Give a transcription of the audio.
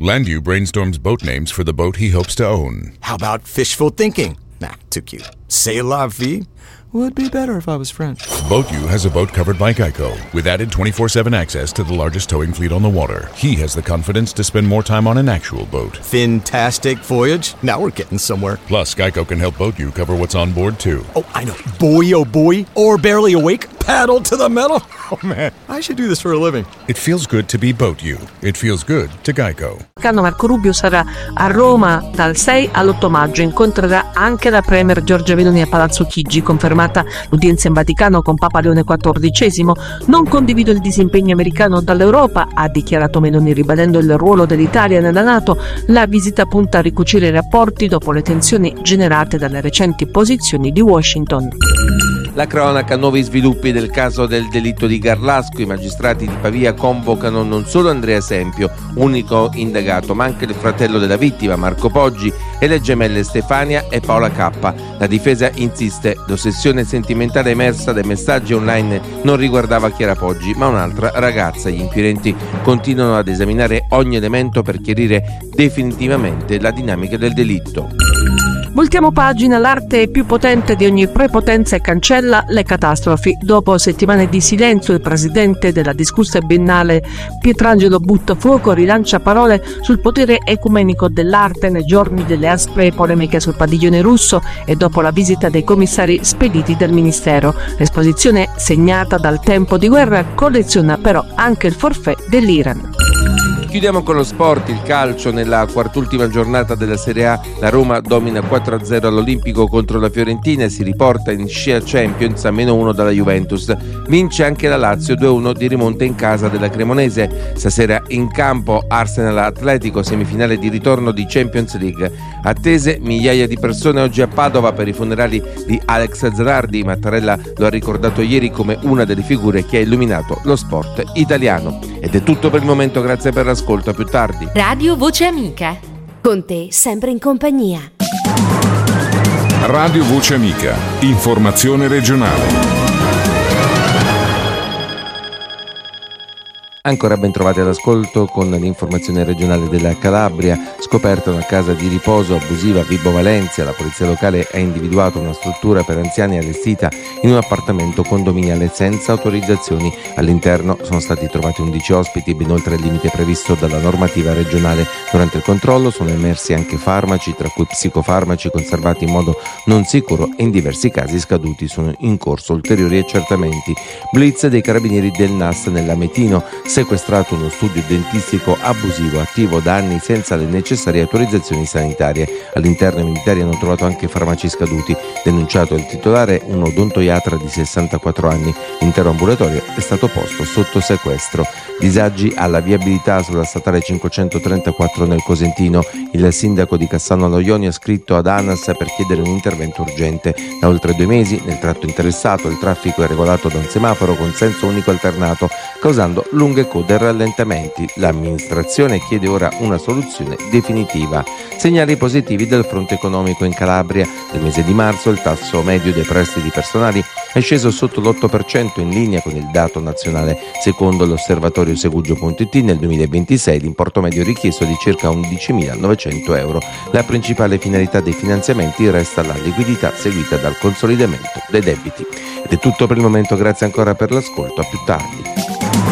Landview brainstorms boat names for the boat he hopes to own. How about fishful thinking? Nah, too cute. C'est la vie? Would be better if I was French. BoatU has a boat covered by Geico, with added 24/7 access to the largest towing fleet on the water. He has the confidence to spend more time on an actual boat. Fantastic voyage. Now we're getting somewhere. Plus, Geico can help BoatU cover what's on board, too. Oh, I know. Buoy, oh buoy, or barely awake, paddle to the metal. Oh, man, I should do this for a living. It feels good to be BoatU. It feels good to Geico. Marco Rubio sarà a Roma dal 6 all'8 maggio. Incontrerà anche la premier Giorgia Meloni a Palazzo Chigi, confermata l'udienza in Vaticano con Papa Leone XIV. Non condivido il disimpegno americano dall'Europa, ha dichiarato Meloni, ribadendo il ruolo dell'Italia nella NATO. La visita punta a ricucire i rapporti dopo le tensioni generate dalle recenti posizioni di Washington. La cronaca, nuovi sviluppi del caso del delitto di Garlasco. I magistrati di Pavia convocano non solo Andrea Sempio, unico indagato, ma anche il fratello della vittima, Marco Poggi, e le gemelle Stefania e Paola K. La difesa insiste, l'ossessione sentimentale emersa dai messaggi online non riguardava Chiara Poggi, ma un'altra ragazza. Gli inquirenti continuano ad esaminare ogni elemento per chiarire definitivamente la dinamica del delitto. Voltiamo pagina, l'arte è più potente di ogni prepotenza e cancella le catastrofi. Dopo settimane di silenzio, il presidente della discussa biennale Pietrangelo Buttafuoco rilancia parole sul potere ecumenico dell'arte nei giorni delle aspre polemiche sul padiglione russo e dopo la visita dei commissari spediti dal ministero. L'esposizione, segnata dal tempo di guerra, colleziona però anche il forfait dell'Iran. Chiudiamo con lo sport, il calcio. Nella quartultima giornata della Serie A la Roma domina 4-0 all'Olimpico contro la Fiorentina e si riporta in scia Champions a -1 dalla Juventus. Vince anche la Lazio 2-1 di rimonta in casa della Cremonese. Stasera in campo Arsenal-Atletico, semifinale di ritorno di Champions League. Attese migliaia di persone oggi a Padova per i funerali di Alex Zerardi. Mattarella lo ha ricordato ieri come una delle figure che ha illuminato lo sport italiano. Ed è tutto per il momento, grazie per l'ascolto, a più tardi. Radio Voce Amica, con te sempre in compagnia. Radio Voce Amica, informazione regionale. Ancora ben trovati all'ascolto con l'informazione regionale della Calabria. Scoperta una casa di riposo abusiva a Vibo Valencia, la polizia locale ha individuato una struttura per anziani allestita in un appartamento condominiale senza autorizzazioni. All'interno sono stati trovati 11 ospiti, ben oltre il limite previsto dalla normativa regionale. Durante il controllo sono emersi anche farmaci, tra cui psicofarmaci conservati in modo non sicuro e in diversi casi scaduti. Sono in corso ulteriori accertamenti. Blitz dei carabinieri del NAS nell'Ametino. Sequestrato uno studio dentistico abusivo attivo da anni senza le necessarie autorizzazioni sanitarie. All'interno i militari hanno trovato anche farmaci scaduti. Denunciato il titolare, un odontoiatra di 64 anni. L'intero ambulatorio è stato posto sotto sequestro. Disagi alla viabilità sulla statale 534 nel Cosentino. Il sindaco di Cassano allo Ionio ha scritto ad ANAS per chiedere un intervento urgente. Da oltre 2 mesi nel tratto interessato il traffico è regolato da un semaforo con senso unico alternato, causando lunghe code e rallentamenti. L'amministrazione chiede ora una soluzione definitiva. Segnali positivi del fronte economico in Calabria. Nel mese di marzo il tasso medio dei prestiti personali è sceso sotto l'8% in linea con il dato nazionale. Secondo l'osservatorio Segugio.it nel 2026 l'importo medio richiesto è di circa 11.900 euro. La principale finalità dei finanziamenti resta la liquidità seguita dal consolidamento dei debiti. Ed è tutto per il momento, grazie ancora per l'ascolto, a più tardi.